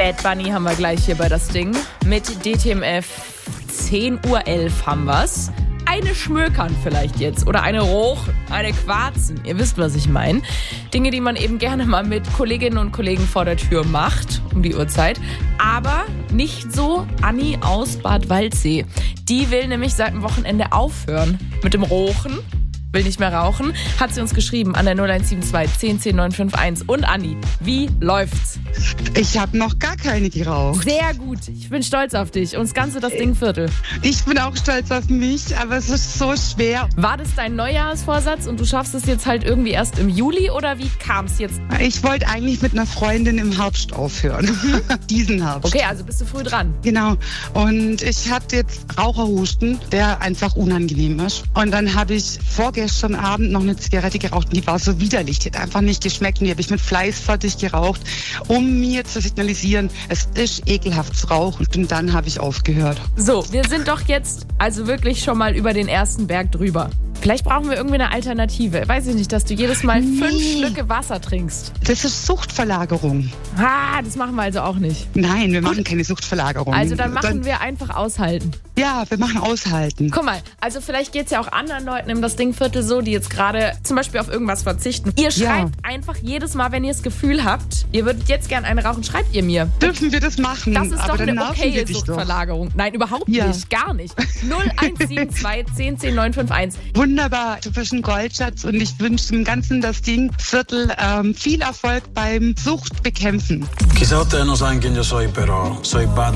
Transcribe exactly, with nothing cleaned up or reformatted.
Bad Bunny haben wir gleich hier bei das Ding. Mit D T M F zehn Uhr elf haben wir's. Eine Schmökern vielleicht jetzt oder eine Rochen, eine Quarzen. Ihr wisst, was ich meine. Dinge, die man eben gerne mal mit Kolleginnen und Kollegen vor der Tür macht, um die Uhrzeit. Aber nicht so Anni aus Bad Waldsee. Die will nämlich seit dem Wochenende aufhören mit dem Rochen. Will nicht mehr rauchen, hat sie uns geschrieben an der null eins sieben zwei zehn zehn neun fünf eins. Und Anni, wie läuft's? Ich habe noch gar keine geraucht. Sehr gut, ich bin stolz auf dich und das ganze das Ding Viertel. Ich bin auch stolz auf mich, aber es ist so schwer. War das dein Neujahrsvorsatz und du schaffst es jetzt halt irgendwie erst im Juli oder wie kam's jetzt? Ich wollte eigentlich mit einer Freundin im Herbst aufhören. Mhm. Diesen Herbst. Okay, also bist du früh dran. Genau. Und ich hatte jetzt Raucherhusten, der einfach unangenehm ist. Und dann habe ich vorgestern Abend noch eine Zigarette geraucht und die war so widerlich. Die hat einfach nicht geschmeckt und die habe ich mit Fleiß fertig geraucht, um mir zu signalisieren, es ist ekelhaft zu rauchen. Und dann habe ich aufgehört. So, wir sind doch jetzt also wirklich schon mal über den ersten Berg drüber. Vielleicht brauchen wir irgendwie eine Alternative. Weiß ich nicht, dass du jedes Mal nee. fünf Schlücke Wasser trinkst. Das ist Suchtverlagerung. Ah, das machen wir also auch nicht. Nein, wir machen keine Suchtverlagerung. Also dann machen dann, wir einfach aushalten. Ja, wir machen aushalten. Guck mal, also vielleicht geht es ja auch anderen Leuten im das Ding-Viertel so, die jetzt gerade zum Beispiel auf irgendwas verzichten. Ihr schreibt ja. einfach jedes Mal, wenn ihr das Gefühl habt, ihr würdet jetzt gerne eine rauchen, schreibt ihr mir. Dürfen wir das machen? Das ist aber doch eine okaye Suchtverlagerung. Nein, überhaupt ja. nicht, gar nicht. null eins sieben zwei zehn zehn neun fünf eins. Wunderbar, du bist ein Goldschatz und ich wünsche dem ganzen das Ding-Viertel ähm, viel Erfolg beim Suchtbekämpfen. Chissà te non sai che io soy però, soy Bad